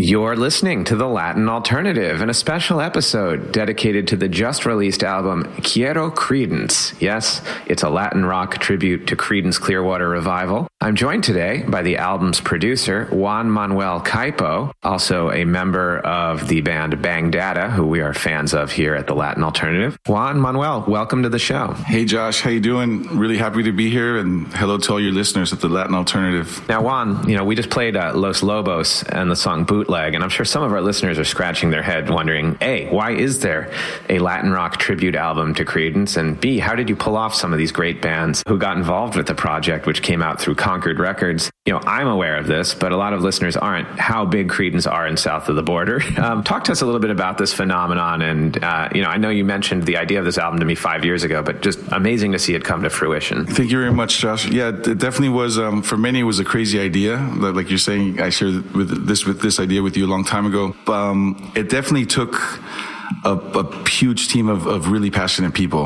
You're listening to The Latin Alternative in a special episode dedicated to the just-released album Quiero Creedence. Yes, it's a Latin rock tribute to Creedence Clearwater Revival. I'm joined today by the album's producer, Juan Manuel Caipo, also a member of the band Bang Data, who we are fans of here at The Latin Alternative. Juan Manuel, welcome to the show. Hey, Josh. How you doing? Really happy to be here, and hello to all your listeners at The Latin Alternative. Now, Juan, we just played Los Lobos and the song Bootleg, and I'm sure some of our listeners are scratching their head wondering, A, why is there a Latin rock tribute album to Creedence? And B, how did you pull off some of these great bands who got involved with the project, which came out through Concord Records? I'm aware of this, but a lot of listeners aren't, how big Creedence are in south of the border. Talk to us a little bit about this phenomenon. And, I know you mentioned the idea of this album to me 5 years ago, but just amazing to see it come to fruition. Thank you very much, Josh. Yeah, it definitely was, for many, it was a crazy idea. Like you're saying, I shared this idea with you a long time ago. It definitely took a huge team of really passionate people,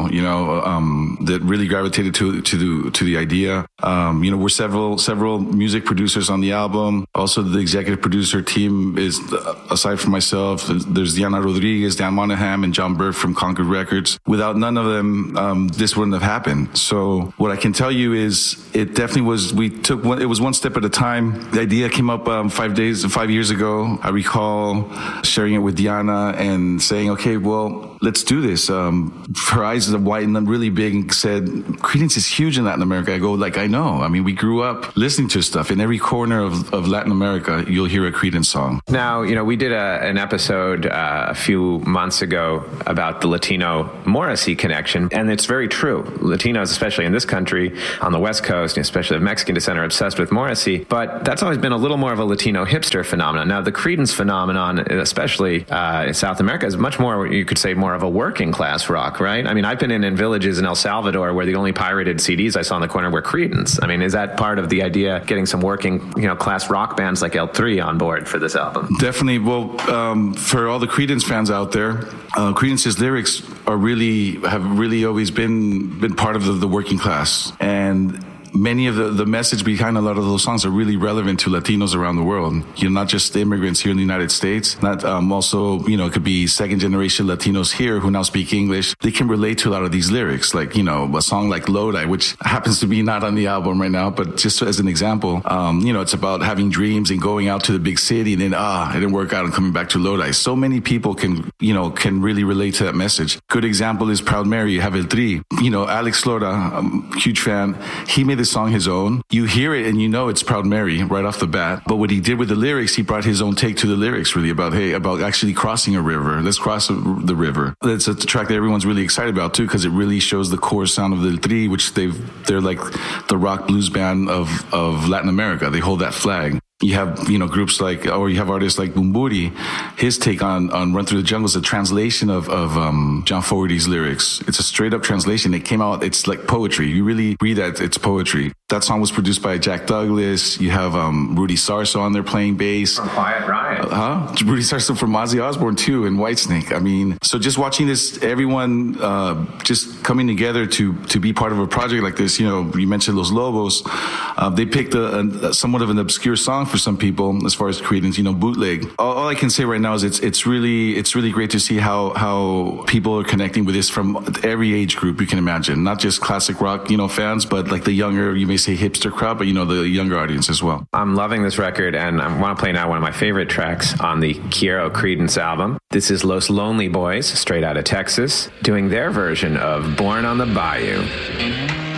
that really gravitated to the idea. We're several music producers on the album. Also, the executive producer team is, aside from myself, there's Diana Rodriguez, Dan Monahan, and John Burke from Concord Records. Without none of them, this wouldn't have happened. So what I can tell you is it definitely was, it was one step at a time. The idea came up 5 years ago. I recall sharing it with Diana and saying, okay, well, let's do this. Her eyes widened really big and said, Creedence is huge in Latin America. I go, I know. I mean, we grew up listening to stuff. In every corner of Latin America, you'll hear a Creedence song. Now, we did an episode a few months ago about the Latino-Morrissey connection, and it's very true. Latinos, especially in this country, on the West Coast, especially of Mexican descent, are obsessed with Morrissey, but that's always been a little more of a Latino hipster phenomenon. Now, the Creedence phenomenon, especially in South America, is much more, you could say, more of a working class rock, right? I mean, I've been in villages in El Salvador where the only pirated CDs I saw in the corner were Creedence. I mean, is that part of the idea, getting some working, class rock bands like El3 on board for this album? Definitely. Well, for all the Creedence fans out there, Creedence's lyrics have really always been part of the working class. And many of the message behind a lot of those songs are really relevant to Latinos around the world. Not just immigrants here in the United States. Not also, it could be second generation Latinos here who now speak English. They can relate to a lot of these lyrics, like, a song like Lodi, which happens to be not on the album right now, but just as an example, it's about having dreams and going out to the big city and then, it didn't work out and coming back to Lodi. So many people can really relate to that message. Good example is Proud Mary. You have El Tri. Alex Lora, huge fan. He made the song his own. You hear it and it's Proud Mary right off the bat. But what he did with the lyrics, he brought his own take to the lyrics, really about actually crossing a river. Let's cross the river. It's a track that everyone's really excited about too, because it really shows the core sound of El Tri, which they're like the rock blues band of Latin America. They hold that flag. You have, groups you have artists like Bumburi. His take on Run Through the Jungle is a translation of John Fogerty's lyrics. It's a straight up translation. It came out, it's like poetry. You really read that, it's poetry. That song was produced by Jack Douglas. You have Rudy Sarso on there playing bass. From Quiet Riot. Rudy Sarso from Ozzy Osbourne too, and Whitesnake. I mean, so just watching this, everyone just coming together to be part of a project like this. You mentioned Los Lobos. They picked a somewhat of an obscure song for some people as far as Creedence, Bootleg. All I can say right now is it's really great to see how people are connecting with this from every age group you can imagine. Not just classic rock, fans, but like the younger, you may say hipster crowd, but the younger audience as well. I'm loving this record, and I want to play now one of my favorite tracks on the Quiero Creedence album. This is Los Lonely Boys, straight out of Texas, doing their version of Born on the Bayou.